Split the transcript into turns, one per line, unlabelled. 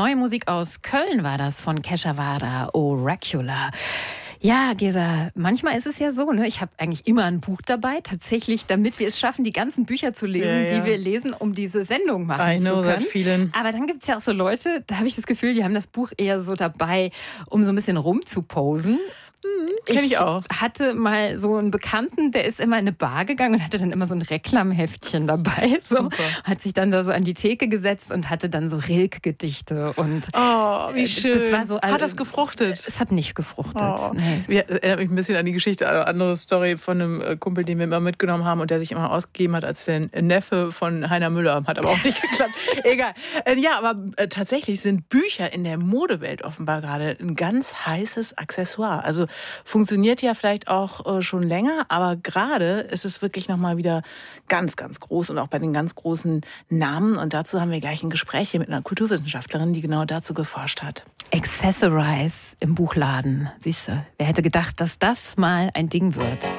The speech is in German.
Neue Musik aus Köln war das von Kesha Wada, Oracular. Ja, Gesa, manchmal ist es ja so, ne? Ich habe eigentlich immer ein Buch dabei, tatsächlich, damit wir es schaffen, die ganzen Bücher zu lesen, die wir lesen, um diese Sendung machen zu können. Aber dann gibt es ja auch so Leute, da habe ich das Gefühl, die haben das Buch eher so dabei, um so ein bisschen rumzuposen.
Kenn ich auch.
Hatte mal so einen Bekannten, der ist immer in eine Bar gegangen und hatte dann immer so ein Reklamheftchen dabei. So. Hat sich dann da so an die Theke gesetzt und hatte dann so Rilke-Gedichte. Und
wie schön.
Das war so,
hat das gefruchtet?
Es hat nicht gefruchtet.
Nee. Erinnert mich ein bisschen an die Geschichte, eine andere Story von einem Kumpel, den wir immer mitgenommen haben und der sich immer ausgegeben hat als der Neffe von Heiner Müller. Hat aber auch nicht geklappt. Egal. Aber tatsächlich sind Bücher in der Modewelt offenbar gerade ein ganz heißes Accessoire. Also funktioniert ja vielleicht auch schon länger, aber gerade ist es wirklich nochmal wieder ganz, ganz groß und auch bei den ganz großen Namen. Und dazu haben wir gleich ein Gespräch hier mit einer Kulturwissenschaftlerin, die genau dazu geforscht hat.
Accessorize im Buchladen. Siehst du, wer hätte gedacht, dass das mal ein Ding wird?